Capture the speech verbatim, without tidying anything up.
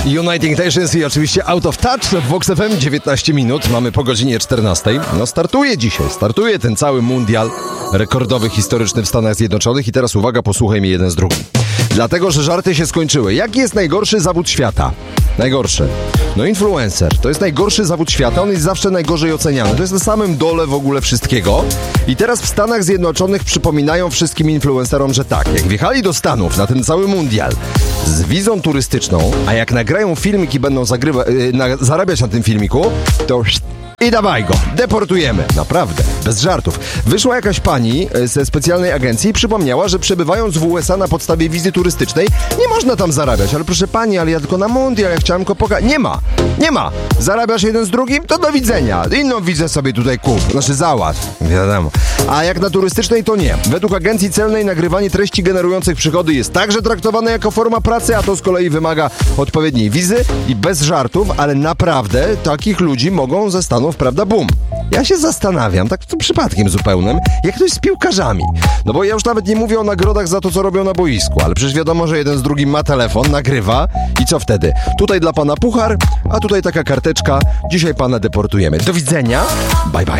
Uniting Nations i oczywiście Out of Touch w Vox F M. dziewiętnaście minut, mamy po godzinie czternastej. No startuje dzisiaj, startuje ten cały mundial rekordowy, historyczny w Stanach Zjednoczonych i teraz uwaga, posłuchaj mnie jeden z drugim. Dlatego, że żarty się skończyły. Jaki jest najgorszy zawód świata? Najgorszy. No influencer. To jest najgorszy zawód świata. On jest zawsze najgorzej oceniany. To jest na samym dole w ogóle wszystkiego. I teraz w Stanach Zjednoczonych przypominają wszystkim influencerom, że tak, jak wjechali do Stanów na ten cały mundial z wizą turystyczną, a jak nagrają filmik i będą zagrywa- yy, na, zarabiać na tym filmiku, to... I dawaj go, deportujemy. Naprawdę, bez żartów. Wyszła jakaś pani ze specjalnej agencji i przypomniała, że przebywając w U S A na podstawie wizy turystycznej nie można tam zarabiać. Ale proszę pani, ale ja tylko na mundial, ja chciałem go pokazać. Nie ma, nie ma. Zarabiasz jeden z drugim, to do widzenia. Inną wizę sobie tutaj kup, znaczy załatw. Wiadomo. A jak na turystycznej, to nie. Według agencji celnej nagrywanie treści generujących przychody jest także traktowane jako forma pracy, a to z kolei wymaga odpowiedniej wizy i bez żartów, ale naprawdę takich ludzi mogą ze Stanów, prawda, bum. Ja się zastanawiam, tak to przypadkiem zupełnym, jak to jest z piłkarzami. No bo ja już nawet nie mówię o nagrodach za to, co robią na boisku, ale przecież wiadomo, że jeden z drugim ma telefon, nagrywa i co wtedy? Tutaj dla pana puchar, a tutaj taka karteczka, dzisiaj pana deportujemy. Do widzenia, bye bye.